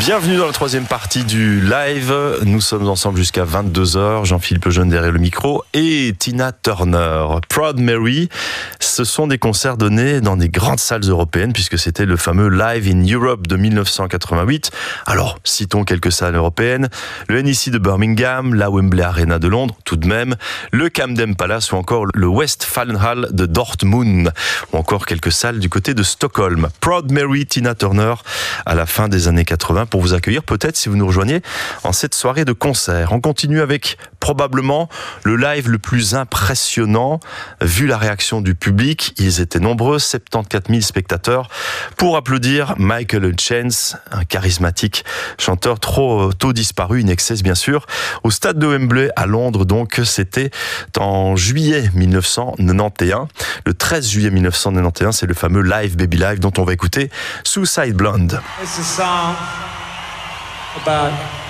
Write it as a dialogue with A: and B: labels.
A: Bienvenue dans la troisième partie du live. Nous sommes ensemble jusqu'à 22h. Jean-Philippe Lejeune derrière le micro et Tina Turner. Proud Mary, ce sont des concerts donnés dans des grandes salles européennes puisque c'était le fameux Live in Europe de 1988. Alors, citons quelques salles européennes. Le NEC de Birmingham, la Wembley Arena de Londres, tout de même, le Camden Palace ou encore le Westfalenhall de Dortmund ou encore quelques salles du côté de Stockholm. Proud Mary, Tina Turner à la fin des années 80 pour vous accueillir peut-être si vous nous rejoignez en cette soirée de concert. On continue avec probablement le live le plus impressionnant vu la réaction du public. Ils étaient nombreux, 74 000 spectateurs pour applaudir Michael Hutchence, un charismatique chanteur trop tôt disparu, in excess bien sûr, au stade de Wembley à Londres. Donc c'était en juillet 1991. Le 13 juillet 1991, c'est le fameux Live Baby Live dont on va écouter Suicide Blonde.
B: It's a song about